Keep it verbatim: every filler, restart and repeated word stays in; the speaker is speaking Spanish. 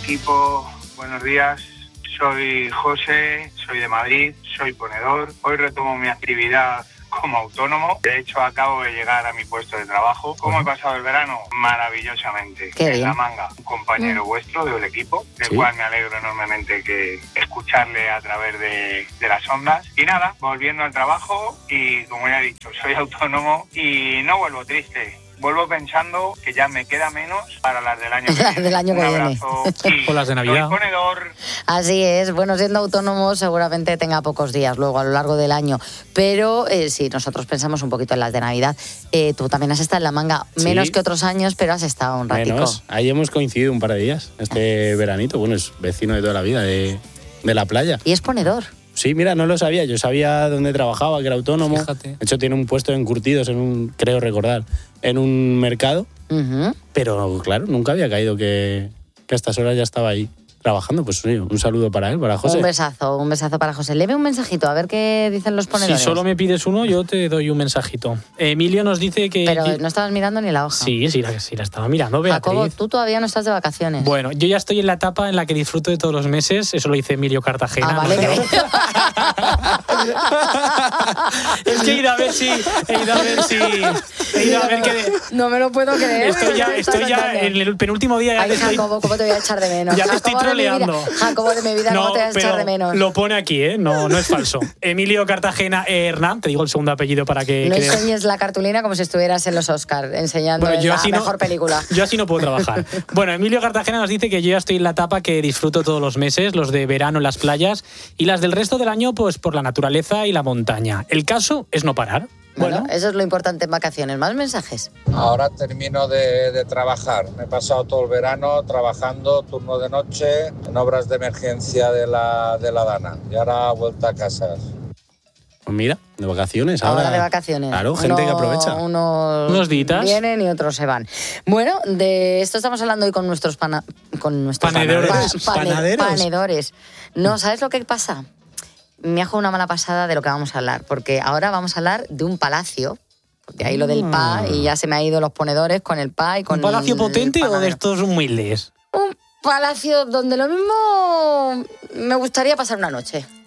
Equipo, buenos días. Soy José, soy de Madrid, soy ponedor. Hoy retomo mi actividad como autónomo. De hecho, acabo de llegar a mi puesto de trabajo. ¿Cómo he pasado el verano? Maravillosamente. Qué en bien. La Manga, un compañero mm. vuestro del equipo, del ¿Sí? cual me alegro enormemente que escucharle a través de, de las ondas. Y nada, volviendo al trabajo y, como ya he dicho, soy autónomo y no vuelvo triste. Vuelvo pensando que ya me queda menos para las del año que viene. del año que Un viene. abrazo y O las de Navidad. soy ponedor. Así es, bueno, siendo autónomo seguramente tenga pocos días luego a lo largo del año, pero eh, sí, nosotros pensamos un poquito en las de Navidad. Eh, tú también has estado en La Manga, menos Sí. que otros años, pero has estado un ratico. Menos. Ahí hemos coincidido un par de días, este veranito. Bueno, es vecino de toda la vida, de, de la playa. Y es ponedor. Sí, mira, no lo sabía. Yo sabía dónde trabajaba, que era autónomo. Fíjate. De hecho, tiene un puesto en curtidos, en un, creo recordar, en un mercado. Uh-huh. Pero, claro, nunca había caído que, que a estas horas ya estaba ahí trabajando. Pues sí, un saludo para él, para José. Un besazo, un besazo para José. Leve un mensajito, a ver qué dicen los ponedores. Si solo me pides uno, yo te doy un mensajito. Emilio nos dice que... Pero no estabas mirando ni la hoja. Sí, sí la, sí, la estaba mirando, Beatriz. Jacobo, tú todavía no estás de vacaciones. Bueno, yo ya estoy en la etapa en la que disfruto de todos los meses. Eso lo dice Emilio Cartagena. Ah, vale, ¿no? que... Es que he ido a ver si... He ido a ver si... He ido a ver que... No me lo puedo creer. Estoy ya, ¿Qué me estás estoy ya contando? en el penúltimo día. Ya Ay, te estoy... Jacobo, ¿cómo te voy a echar de menos? Ya te estoy Jacobo de mi vida- troleando. Jacobo de mi vida, ¿cómo te voy a echar pero de menos? Lo pone aquí, ¿eh? No, no es falso. Emilio Cartagena Hernán, te digo el segundo apellido para que... No que- enseñes la cartulina como si estuvieras en los Oscars, enseñando Bueno, yo la así no- mejor película. Yo así no puedo trabajar. Bueno, Emilio Cartagena nos dice que yo ya estoy en la etapa que disfruto todos los meses, los de verano en las playas, y las del resto del año, pues por la naturaleza y la montaña. El caso es no parar. Bueno, Bueno, eso es lo importante en vacaciones. ¿Más mensajes? Ahora termino de, de trabajar. Me he pasado todo el verano trabajando, turno de noche, en obras de emergencia de la, de la Dana. Y ahora vuelta a casa. Pues mira, de vacaciones. Ahora, Ahora, de vacaciones. Claro, gente Uno- que aprovecha. Unos, Unos ditas. vienen y otros se van. Bueno, de esto estamos hablando hoy con nuestros, pana, con nuestros Panadores. pa- pane- Panaderos. panadores. No, ¿sabes lo que pasa? Me ha jugado una mala pasada de lo que vamos a hablar, porque ahora vamos a hablar de un palacio. De ahí lo del pa, y ya se me ha ido los ponedores con el pa y con ¿un palacio el potente o de panadero. estos humildes? Un palacio donde lo mismo me gustaría pasar una noche.